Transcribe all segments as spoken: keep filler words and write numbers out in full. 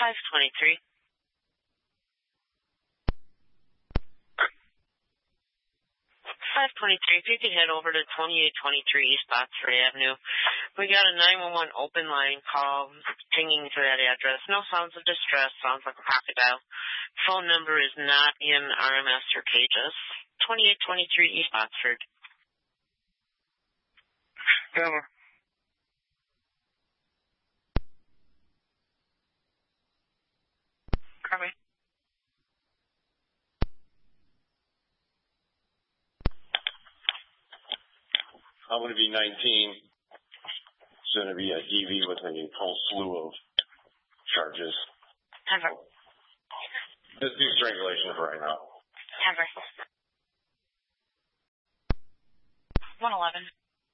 five twenty-three. five twenty-three, if you could head over to twenty-eight twenty-three East Botsford Avenue. We got a nine one one open line call pinging to that address. No sounds of distress, sounds like a crocodile. Phone number is not in R M S or pages. twenty-eight twenty-three East Botsford. Over. Copy. I'm going to be nineteen. It's going to be a D V with a whole slew of charges. Ever. Let's do strangulation for right now. Ever. one eleven.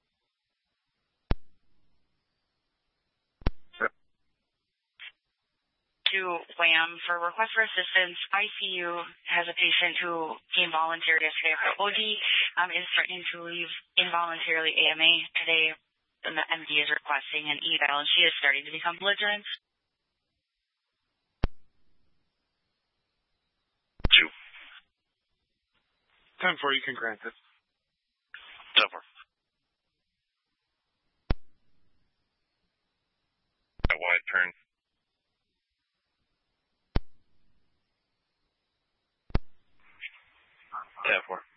To WHAM for request for assistance. I C U has a patient who came voluntarily yesterday for O D, um, is threatening to leave involuntarily A M A today, and the M D is requesting an eval, and she is starting to become belligerent. Two. ten four, you can grant it. ten four. A wide turn. ten four.